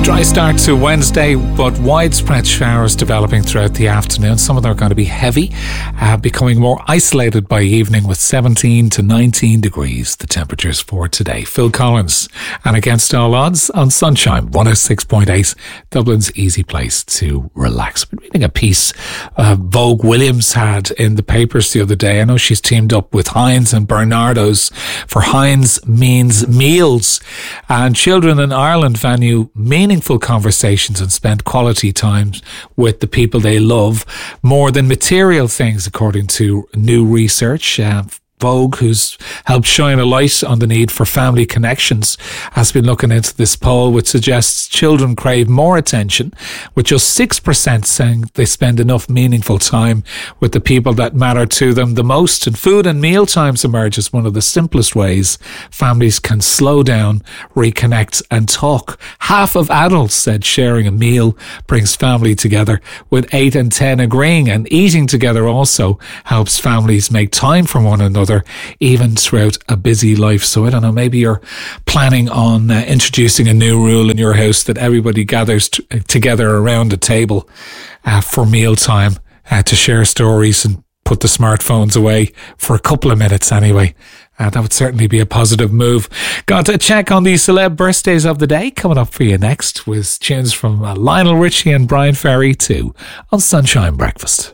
Dry start to Wednesday, but widespread showers developing throughout the afternoon. Some of them are going to be heavy, becoming more isolated by evening with 17 to 19 degrees, the temperatures for today. Phil Collins and Against All Odds on Sunshine 106.8, Dublin's easy place to relax. I've been reading a piece Vogue Williams had in the papers the other day. I know she's teamed up with Heinz and Bernardo's for Heinz Means Meals, and children in Ireland value meaningful conversations and spend quality time with the people they love more than material things, according to new research. Vogue, who's helped shine a light on the need for family connections, has been looking into this poll, which suggests children crave more attention, with just 6% saying they spend enough meaningful time with the people that matter to them the most. And food and meal times emerge as one of the simplest ways families can slow down, reconnect and talk. Half of adults said sharing a meal brings family together, with 8 and 10 agreeing, and eating together also helps families make time for one another, even throughout a busy life. So I don't know, maybe you're planning on introducing a new rule in your house that everybody gathers together around a table for mealtime to share stories and put the smartphones away for a couple of minutes anyway. That would certainly be a positive move. Got a check on the celeb birthdays of the day coming up for you next, with tunes from Lionel Richie and Brian Ferry too on Sunshine Breakfast.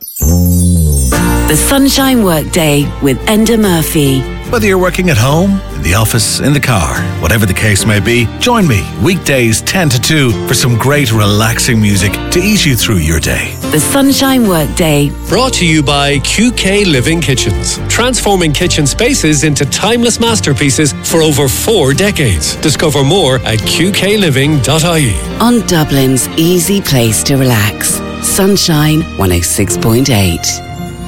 The Sunshine Workday with Enda Murphy. Whether you're working at home, in the office, in the car, whatever the case may be, join me weekdays 10 to 2 for some great relaxing music to ease you through your day. The Sunshine Workday. Brought to you by QK Living Kitchens. Transforming kitchen spaces into timeless masterpieces for over 4 decades. Discover more at qkliving.ie. On Dublin's easy place to relax. Sunshine 106.8.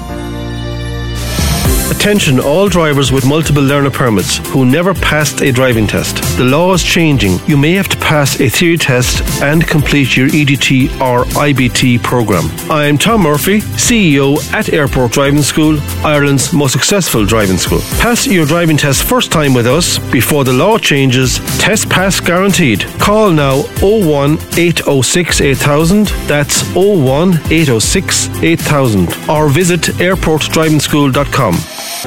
Attention all drivers with multiple learner permits who never passed a driving test. The law is changing. You may have to pass a theory test and complete your EDT or IBT program. I'm Tom Murphy, CEO at Airport Driving School, Ireland's most successful driving school. Pass your driving test first time with us before the law changes. Test pass guaranteed. Call now 01 806 8000. That's 01 806 8000. Or visit airportdrivingschool.com.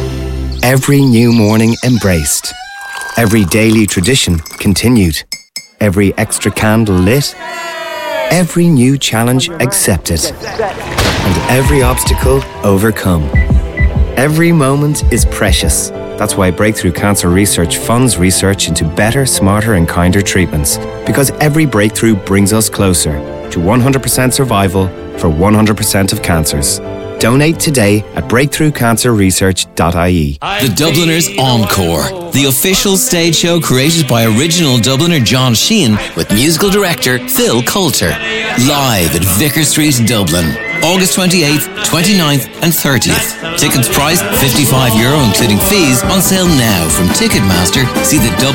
Every new morning embraced. Every daily tradition continued. Every extra candle lit. Every new challenge accepted. And every obstacle overcome. Every moment is precious. That's why Breakthrough Cancer Research funds research into better, smarter and kinder treatments. Because every breakthrough brings us closer to 100% survival for 100% of cancers. Donate today at breakthroughcancerresearch.ie. The Dubliners Encore, the official stage show created by original Dubliner John Sheehan with musical director Phil Coulter. Live at Vicar Street, Dublin. August 28th, 29th and 30th. Tickets priced €55, including fees, on sale now from Ticketmaster. See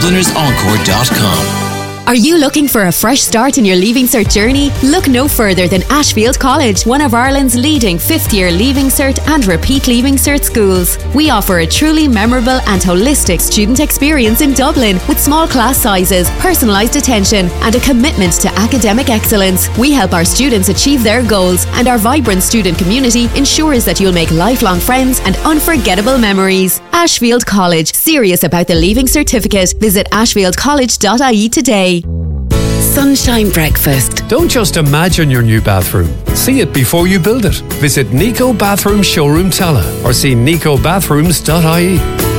thedublinersencore.com. Are you looking for a fresh start in your Leaving Cert journey? Look no further than Ashfield College, one of Ireland's leading fifth-year Leaving Cert and repeat Leaving Cert schools. We offer a truly memorable and holistic student experience in Dublin, with small class sizes, personalised attention and a commitment to academic excellence. We help our students achieve their goals, and our vibrant student community ensures that you'll make lifelong friends and unforgettable memories. Ashfield College, serious about the Leaving Certificate. Visit ashfieldcollege.ie today. Sunshine Breakfast. Don't just imagine your new bathroom. See it before you build it. Visit Nico Bathroom Showroom Tala or see nicobathrooms.ie.